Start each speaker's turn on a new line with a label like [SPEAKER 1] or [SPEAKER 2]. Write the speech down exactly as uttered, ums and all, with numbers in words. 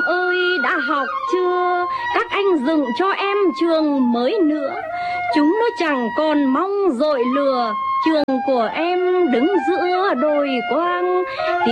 [SPEAKER 1] ơi đã học chưa? Các anh dựng cho em trường mới nữa. Chúng nó chẳng còn mong dội lừa. Trường của em đứng giữa đồi quang.